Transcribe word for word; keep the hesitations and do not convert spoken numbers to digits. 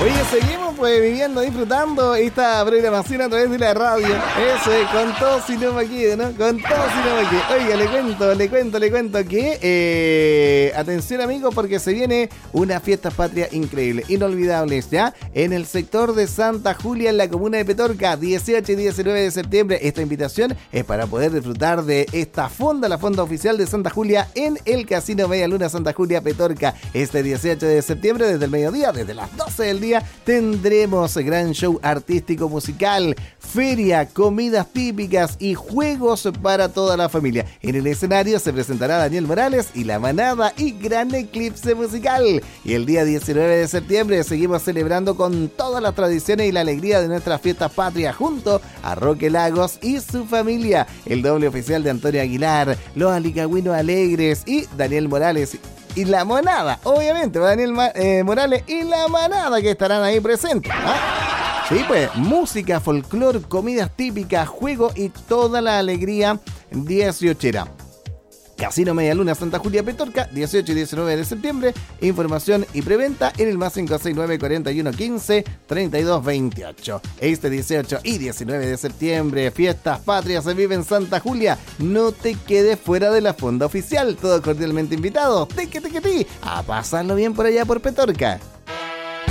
Oye, seguimos pues viviendo, disfrutando esta programación a través de la radio. Eso es, con todo si no me quedo, ¿no? Con todo si no me quedo. Oiga, le cuento, le cuento, le cuento que... Eh, atención amigos, porque se viene una fiesta patria increíble, inolvidables, ¿ya? En el sector de Santa Julia, en la comuna de Petorca, dieciocho y diecinueve de septiembre. Esta invitación es para poder disfrutar de esta fonda, la fonda oficial de Santa Julia en el Casino Media Luna Santa Julia Petorca. Este dieciocho de septiembre, desde el mediodía, desde las doce del día, tendremos gran show artístico musical, feria, comidas típicas y juegos para toda la familia. En el escenario se presentará Daniel Morales y La Manada y gran eclipse musical. Y el día diecinueve de septiembre seguimos celebrando con todas las tradiciones y la alegría de nuestras fiestas patrias junto a Roque Lagos y su familia, el doble oficial de Antonio Aguilar, los Alicagüinos Alegres y Daniel Morales y La Manada, obviamente, Daniel Ma- eh, Morales y La Manada que estarán ahí presentes, ¿ah? Sí, pues, música, folclore, comidas típicas, juego y toda la alegría dieciochera. Casino Media Luna Santa Julia Petorca, dieciocho y diecinueve de septiembre. Información y preventa en el más cinco seis nueve, cuarenta y uno, quince, treinta y dos, veintiocho. Este dieciocho y diecinueve de septiembre, fiestas patrias se vive en Santa Julia. No te quedes fuera de la fonda oficial. Todos cordialmente invitados. Teque, teque, ti, a pasarlo bien por allá por Petorca.